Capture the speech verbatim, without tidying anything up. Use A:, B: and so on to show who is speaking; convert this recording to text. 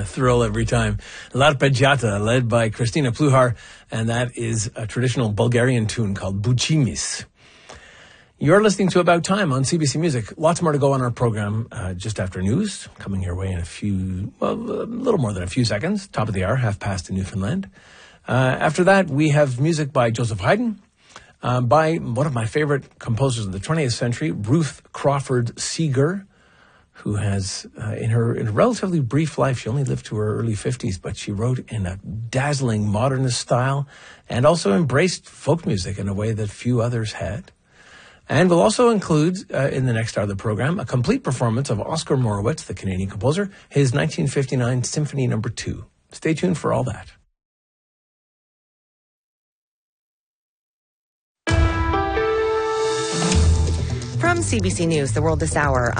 A: thrill every time. L'Arpeggiata, led by Christina Pluhar, and that is a traditional Bulgarian tune called Buchimis. You're listening to About Time on C B C Music. Lots more to go on our program uh, just after news, coming your way in a few, well, a little more than a few seconds. Top of the hour, half past in Newfoundland. Uh, after that, we have music by Joseph Haydn, uh, by one of my favorite composers of the twentieth century, Ruth Crawford Seeger, who has, uh, in her in a relatively brief life, she only lived to her early fifties, but she wrote in a dazzling modernist style and also embraced folk music in a way that few others had. And we'll also include, uh, in the next hour of the program, a complete performance of Oscar Morowitz, the Canadian composer, his nineteen fifty-nine Symphony Number two. Stay tuned for all that.
B: From C B C News, The World This Hour.